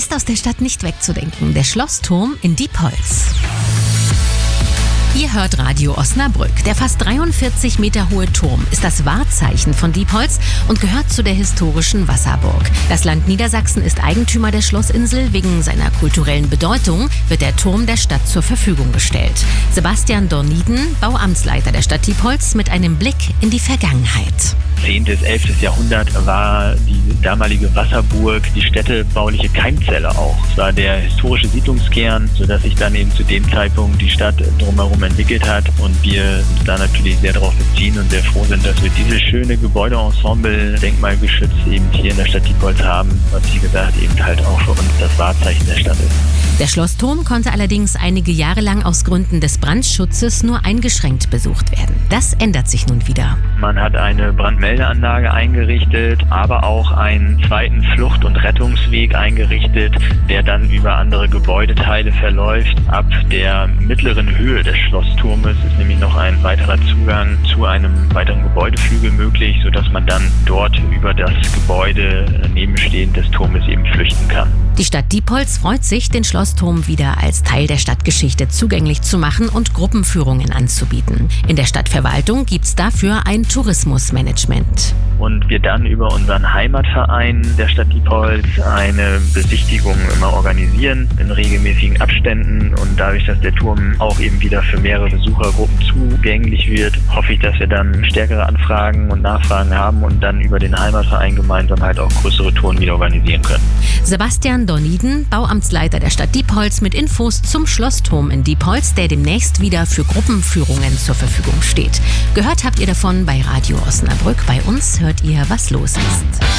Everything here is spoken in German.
ist aus der Stadt nicht wegzudenken. Der Schlossturm in Diepholz. Ihr hört Radio Osnabrück. Der fast 43 Meter hohe Turm ist das Wahrzeichen von Diepholz und gehört zu der historischen Wasserburg. Das Land Niedersachsen ist Eigentümer der Schlossinsel. Wegen seiner kulturellen Bedeutung wird der Turm der Stadt zur Verfügung gestellt. Sebastian Dorniden, Bauamtsleiter der Stadt Diepholz, mit einem Blick in die Vergangenheit. 10. bis 11. Jahrhundert war die damalige Wasserburg die städtebauliche Keimzelle auch. Es war der historische Siedlungskern, sodass sich dann eben zu dem Zeitpunkt die Stadt drumherum entwickelt hat und wir uns da natürlich sehr darauf beziehen und sehr froh sind, dass wir dieses schöne Gebäudeensemble, denkmalgeschützt eben hier in der Stadt Diepholz haben, was wie gesagt eben halt auch für uns das Wahrzeichen der Stadt ist. Der Schlossturm konnte allerdings einige Jahre lang aus Gründen des Brandschutzes nur eingeschränkt besucht werden. Das ändert sich nun wieder. Man hat eine Brandmeldeanlage eingerichtet, aber auch einen zweiten Flucht- und Rettungsweg eingerichtet, der dann über andere Gebäudeteile verläuft. Ab der mittleren Höhe des Schlossturmes ist nämlich noch ein weiterer Zugang zu einem weiteren Gebäudeflügel möglich, sodass man dann dort über das Gebäude nebenstehend des Turmes eben flüchten kann. Die Stadt Diepholz freut sich, den Schlossturm wieder als Teil der Stadtgeschichte zugänglich zu machen und Gruppenführungen anzubieten. In der Stadtverwaltung gibt's dafür ein Tourismusmanagement. Und wir dann über unseren Heimatverein der Stadt Diepholz eine Besichtigung immer organisieren in regelmäßigen Abständen. Und dadurch, dass der Turm auch eben wieder für mehrere Besuchergruppen zugänglich wird, hoffe ich, dass wir dann stärkere Anfragen und Nachfragen haben und dann über den Heimatverein gemeinsam halt auch größere Touren wieder organisieren können. Sebastian Dorniden, Bauamtsleiter der Stadt Diepholz, mit Infos zum Schlossturm in Diepholz, der demnächst wieder für Gruppenführungen zur Verfügung steht. Gehört habt ihr davon bei Radio Osnabrück. Bei uns hört ihr, was los ist.